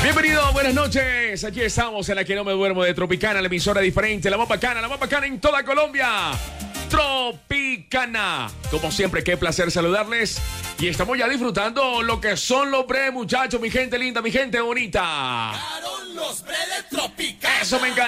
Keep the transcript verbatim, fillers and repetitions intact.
Bienvenido, buenas noches. Aquí estamos en la que no me duermo de Tropicana, la emisora diferente, la más bacana, la más bacana en toda Colombia. Tropicana. Como siempre, qué placer saludarles. Y estamos ya disfrutando lo que son los bre, muchachos, mi gente linda, mi gente bonita. Los bre de Tropicana. Eso me encanta.